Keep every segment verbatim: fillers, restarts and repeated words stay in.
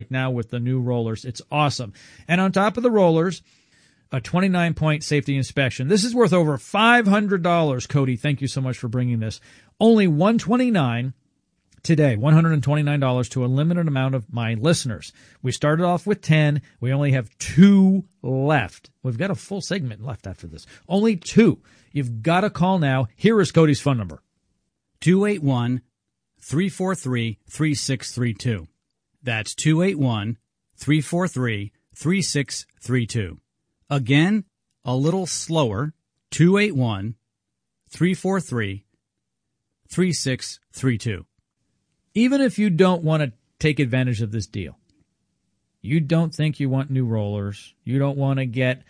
brake now with the new rollers. It's awesome. And on top of the rollers, a twenty-nine point safety inspection. This is worth over five hundred dollars. Cody, thank you so much for bringing this. Only one hundred twenty-nine dollars today, one hundred twenty-nine dollars to a limited amount of my listeners. We started off with ten. We only have two left. We've got a full segment left after this. Only two. You've got to call now. Here is Cody's phone number. two eight one, three four three, three six three two. That's two eight one, three four three, three six three two. Again, a little slower, two eight one, three four three, three six three two. Even if you don't want to take advantage of this deal, you don't think you want new rollers, you don't want to get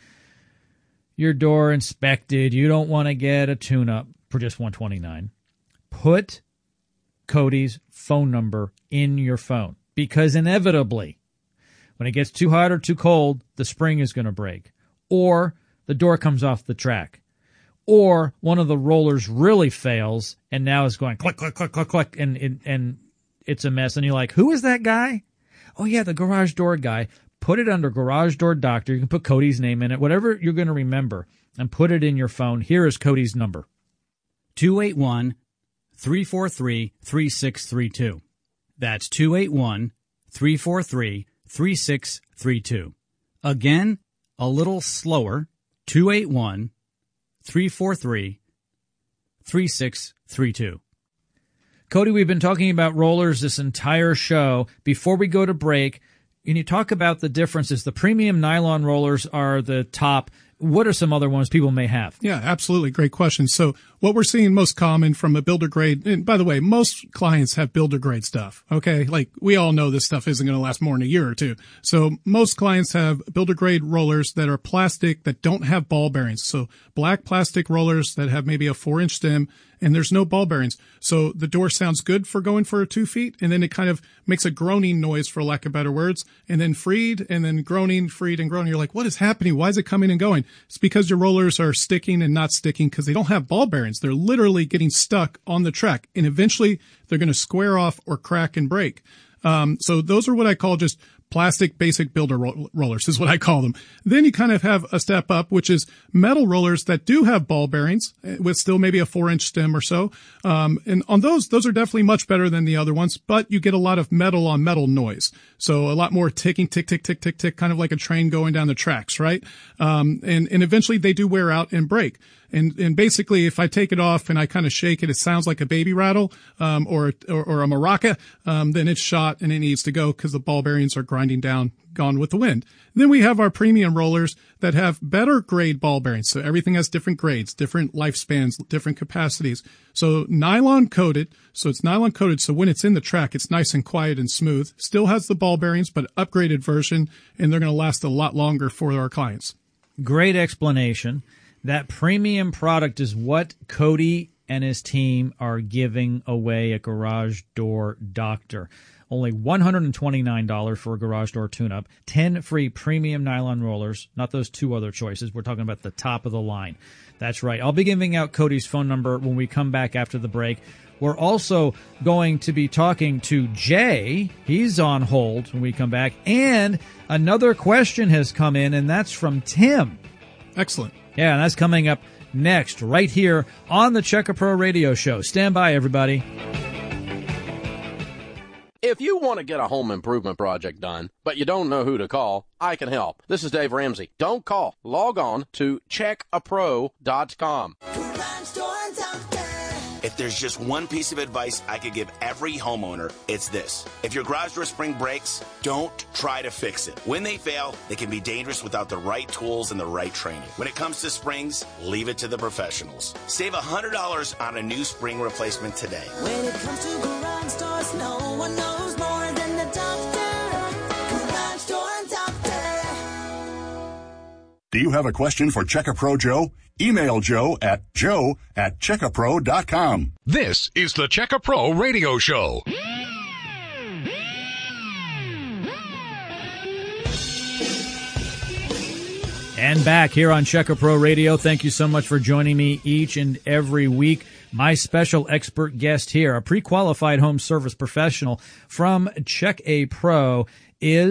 your door inspected, you don't want to get a tune-up for just one hundred twenty-nine dollars, put Cody's phone number in your phone, because inevitably, when it gets too hot or too cold, the spring is going to break, or the door comes off the track, or one of the rollers really fails and now is going click, click, click, click, click, and, and, and it's a mess. And you're like, who is that guy? Oh, yeah, the garage door guy. Put it under Garage Door Doctor. You can put Cody's name in it, whatever you're going to remember, and put it in your phone. Here is Cody's number. two eight one, three four three, three six three two. That's two eight one, three four three, three six three two. Again, a little slower, two eight one, three four three, three six three two. Cody, we've been talking about rollers this entire show. Before we go to break, can you talk about the differences? The premium nylon rollers are the top. What are some other ones people may have? Yeah, absolutely. Great question. So what we're seeing most common from a builder grade, and by the way, most clients have builder grade stuff. Okay. Like we all know this stuff isn't going to last more than a year or two. So most clients have builder grade rollers that are plastic that don't have ball bearings. So black plastic rollers that have maybe a four inch stem and there's no ball bearings. So the door sounds good for going for two feet. And then it kind of makes a groaning noise, for lack of better words, and then freed and then groaning, freed and groaning. You're like, what is happening? Why is it coming and going? It's because your rollers are sticking and not sticking because they don't have ball bearings. They're literally getting stuck on the track, and eventually they're going to square off or crack and break. Um, so those are what I call just plastic basic builder ro- rollers is what I call them. Then you kind of have a step up, which is metal rollers that do have ball bearings with still maybe a four inch stem or so. Um, and on those, those are definitely much better than the other ones, but you get a lot of metal on metal noise. So a lot more ticking, tick, tick, tick, tick, tick, kind of like a train going down the tracks, right? Um, and, and eventually they do wear out and break. And, and basically, if I take it off and I kind of shake it, it sounds like a baby rattle, um, or, or, or a maraca, um, then it's shot and it needs to go because the ball bearings are grinding down, gone with the wind. Then we have our premium rollers that have better grade ball bearings. So everything has different grades, different lifespans, different capacities. So nylon coated. So it's nylon coated. So when it's in the track, it's nice and quiet and smooth. Still has the ball bearings, but upgraded version, and they're going to last a lot longer for our clients. Great explanation. That premium product is what Cody and his team are giving away at Garage Door Doctor. Only one hundred twenty-nine dollars for a garage door tune-up, ten free premium nylon rollers, not those two other choices. We're talking about the top of the line. That's right. I'll be giving out Cody's phone number when we come back after the break. We're also going to be talking to Jay. He's on hold when we come back. And another question has come in, and that's from Tim. Excellent. Yeah, and that's coming up next, right here on the Checker Pro Radio Show. Stand by, everybody. If you want to get a home improvement project done, but you don't know who to call, I can help. This is Dave Ramsey. Don't call. Log on to check a pro dot com. If there's just one piece of advice I could give every homeowner, it's this. If your garage door spring breaks, don't try to fix it. When they fail, they can be dangerous without the right tools and the right training. When it comes to springs, leave it to the professionals. Save one hundred dollars on a new spring replacement today. When it comes to garage doors, no one knows more than the doctor. Garage Door Doctor. Do you have a question for Checker Pro Joe? Email Joe at joe at checker pro dot com. This is the Checker Pro Radio Show. And back here on Checker Pro Radio. Thank you so much for joining me each and every week. My special expert guest here, a pre-qualified home service professional from Check A Pro, is